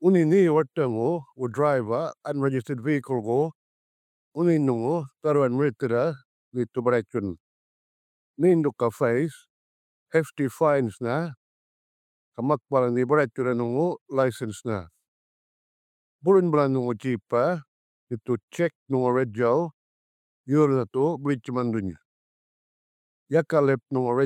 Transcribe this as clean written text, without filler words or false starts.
Unini ಒಟ್ಟಂಗು driver unregistered vehicle go uninungu taruan meritira litu barachun. Ninduka face hefty fines na kamakbalan ni barachura nungu license na. Burin balan nungu jipa itu check nungu rejau yurna tu bridge mandunya. Yakalep nungu